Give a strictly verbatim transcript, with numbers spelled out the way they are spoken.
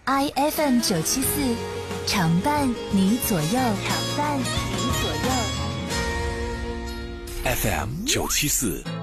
I F M 九七四，常伴你左右，常伴你左右。 F M 九七四